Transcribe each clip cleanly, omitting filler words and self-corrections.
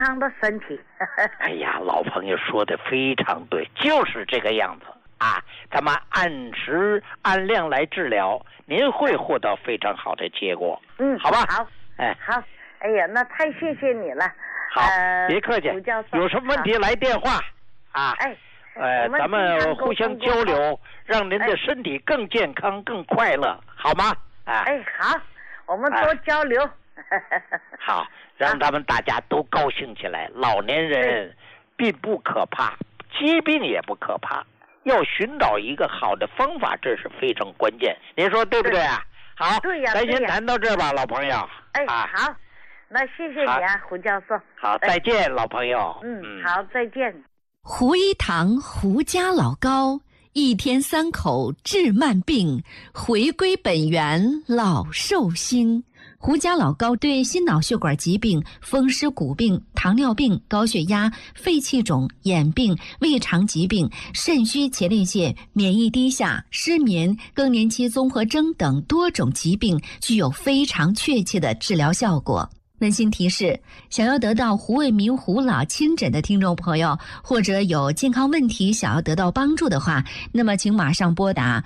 康的身体。 哎呀，老朋友说的非常对，就是这个样子啊！咱们按时按量来治疗，您会获得非常好的结果。好吧。 好，好。哎呀，那太谢谢你了。 好，别客气。有什么问题来电话啊？咱们互相交流，让您的身体更健康、更快乐，好吗？ 好，我们多交流。 好，让他们大家都高兴起来。老年人并不可怕，疾病也不可怕，要寻找一个好的方法，这是非常关键。您说对不对啊？好，咱先谈到这吧，老朋友。 好，那谢谢你啊，胡教授。 好，再见，老朋友。 好，再见。 胡一堂胡家老高，一天3口治慢病，回归本源老寿星。胡家老高对心脑血管疾病、风湿骨病、糖尿病、高血压、肺气肿、眼病、胃肠疾病、肾虚前列腺、免疫低下、失眠、更年期综合征等多种疾病具有非常确切的治疗效果。温馨提示：想要得到胡卫民胡老亲诊的听众朋友，或者有健康问题想要得到帮助的话，那么请马上拨打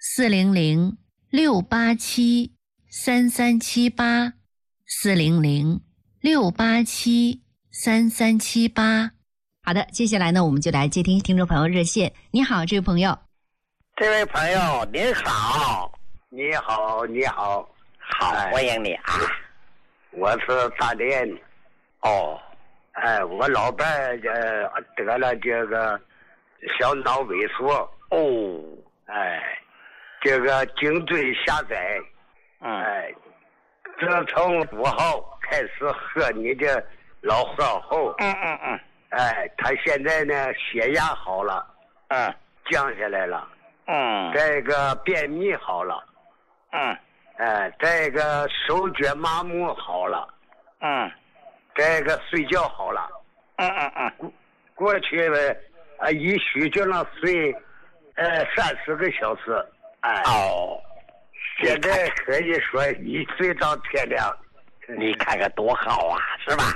400-687-3378 400-687-3378。好的，接下来呢，我们就来接听听众朋友热线。你好，这位朋友。 这位朋友您好。 你好，你好。 好，欢迎你啊。 我是大连。我老伴得了这个小脑萎缩。这个颈椎狭窄。自从5号开始喝你的老喝后，他现在呢血压好了，降下来了，这个便秘好了，这个手脚麻木好了，这个睡觉好了，过去一宿就能睡30个小时，现在可以说一睡到天亮。 你看看多好啊，是吧？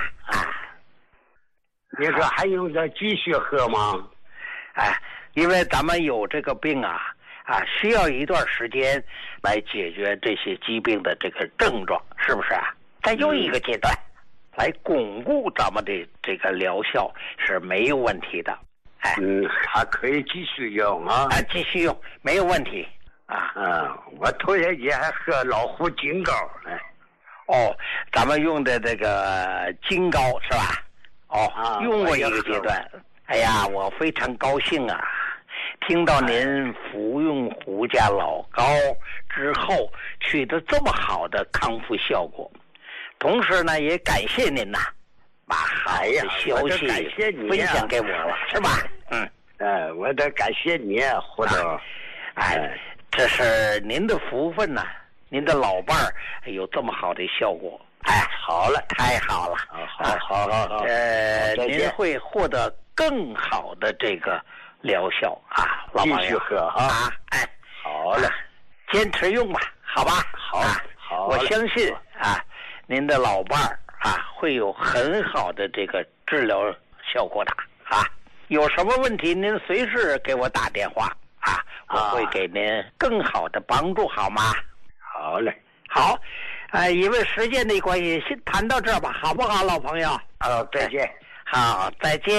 你说还用着继续喝吗？ 因为咱们有这个病需要一段时间来解决这些疾病的这个症状，是不是啊？再用一个阶段来巩固咱们的这个疗效是没有问题的。 还可以继续用继续用没有问题。 我头些节还喝老虎金膏。 咱们用的这个金膏是吧？用过一个阶段。哎呀，我非常高兴啊！听到您服用胡家老膏之后取得这么好的康复效果，同时呢，也感谢您把好的消息分享给我了，是吧？ 我得感谢你，胡总。 这是您的福分您的老伴儿有这么好的效果。好了，太好了。好。您会获得更好的这个疗效老朋友。 继续喝好了，坚持用吧，好吧？好，我相信您的老伴儿会有很好的这个治疗效果的有什么问题您随时给我打电话我会给您更好的帮助，好吗？ 好嘞。 好，因为时间的关系，先谈到这儿吧，好不好，老朋友？ 再见。 好，再见。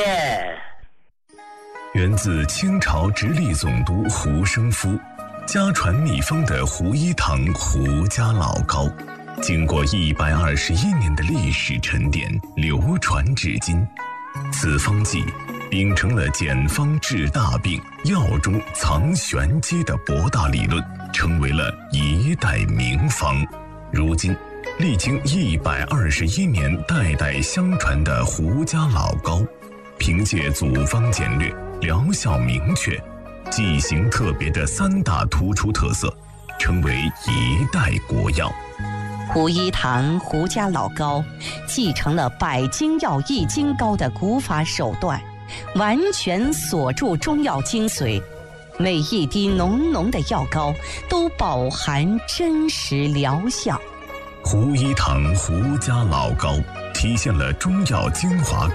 源自清朝直隶总督胡生夫，家传秘方的胡一堂胡家老膏，经过121年的历史沉淀，流传至今。此方剂秉承了简方治大病、药中藏玄机的博大理论，成为了一代名方。如今历经121年代代相传的胡家老膏，凭借组方简略、疗效明确、剂型特别的3大突出特色，成为一代国药。 胡一堂胡家老膏继承了百金药益精膏的古法手段，完全锁住中药精髓，每一滴浓浓的药膏都饱含真实疗效。 胡一堂胡家老膏体现了中药精华